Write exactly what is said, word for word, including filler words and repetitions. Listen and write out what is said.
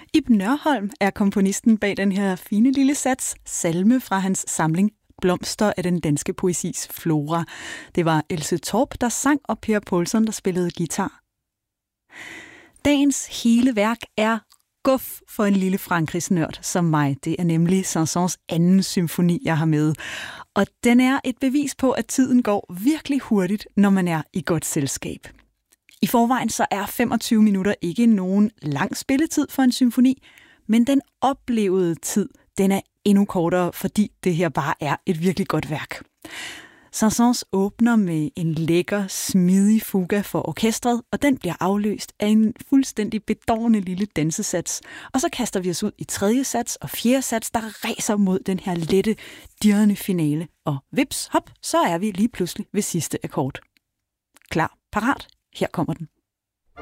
Ib Nørholm er komponisten bag den her fine lille sats, salme fra hans samling Blomster af den danske poesis flora. Det var Else Torp, der sang, og Per Poulsen, der spillede guitar. Dagens hele værk er guf for en lille Frankrigsnørd som mig. Det er nemlig Saint-Saëns anden symfoni, jeg har med. Og den er et bevis på, at tiden går virkelig hurtigt, når man er i godt selskab. I forvejen så er femogtyve minutter ikke nogen lang spilletid for en symfoni, men den oplevede tid, den er endnu kortere, fordi det her bare er et virkelig godt værk. Saint-Saëns åbner med en lækker, smidig fuga for orkestret, og den bliver afløst af en fuldstændig bedårende lille dansesats. Og så kaster vi os ud i tredje sats og fjerde sats, der ræser mod den her lette, dirrende finale. Og vips, hop, så er vi lige pludselig ved sidste akkord. Klar, parat, her kommer den.